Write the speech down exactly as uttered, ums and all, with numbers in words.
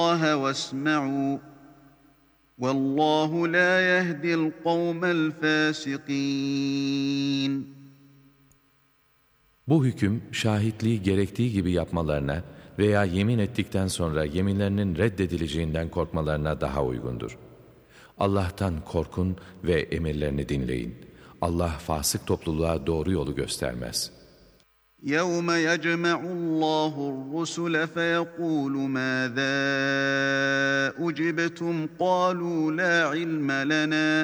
اللّٰهَ وَاسْمَعُوا وَاللّٰهُ لَا يَهْدِي الْقَوْمَ الْفَاسِقِينَ. Bu hüküm şahitliği gerektiği gibi yapmalarına veya yemin ettikten sonra yeminlerinin reddedileceğinden korkmalarına daha uygundur. Allah'tan korkun ve emirlerini dinleyin. Allah fasık topluluğa doğru yolu göstermez. يَوْمَ يَجْمَعُ اللّٰهُ الرُّسُلَ فَيَقُولُ مَاذَا أُجِبْتُمْ قَالُوا لَا عِلْمَ لَنَا